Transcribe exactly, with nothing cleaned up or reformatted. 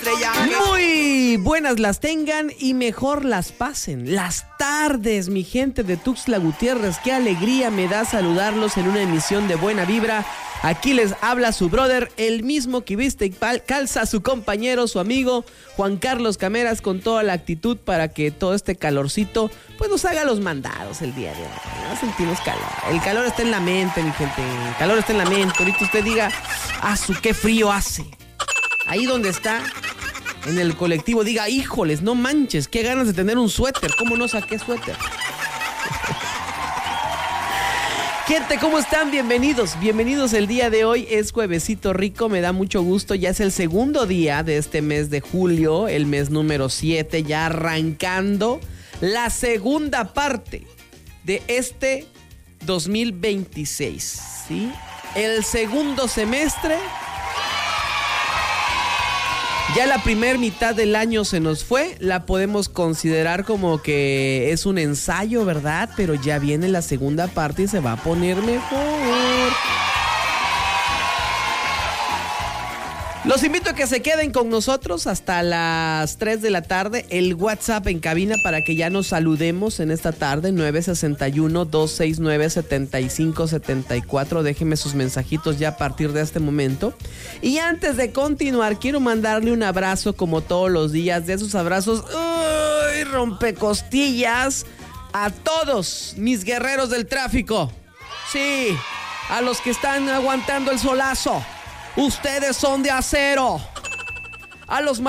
Muy buenas las tengan y mejor las pasen. Las tardes, mi gente de Tuxtla Gutiérrez. Qué alegría me da saludarlos en una emisión de Buena Vibra. Aquí les habla su brother, el mismo que viste y calza, su compañero, su amigo, Juan Carlos Cameras, con toda la actitud para que todo este calorcito pues nos haga los mandados el día de hoy. No sentimos calor. El calor está en la mente, mi gente. El calor está en la mente. Ahorita usted diga, ¡ah, su qué frío hace! Ahí donde está, en el colectivo, diga, híjoles, no manches, qué ganas de tener un suéter. ¿Cómo no saqué suéter? Gente, ¿cómo están? Bienvenidos, bienvenidos el día de hoy. Es juevesito rico, me da mucho gusto. Ya es el segundo día de este mes de julio, el mes número siete, ya arrancando la segunda parte de este dos mil veintiséis, ¿sí? El segundo semestre. Ya la primer mitad del año se nos fue, la podemos considerar como que es un ensayo, ¿verdad? Pero ya viene la segunda parte y se va a poner mejor. Los invito a que se queden con nosotros hasta las tres de la tarde. El WhatsApp en cabina para que ya nos saludemos en esta tarde, nueve seis uno, dos seis nueve, siete cinco siete cuatro. Déjenme sus mensajitos ya a partir de este momento. Y antes de continuar, quiero mandarle un abrazo como todos los días, de esos abrazos ¡uy! Rompecostillas a todos mis guerreros del tráfico. Sí, a los que están aguantando el solazo. Ustedes son de acero. A los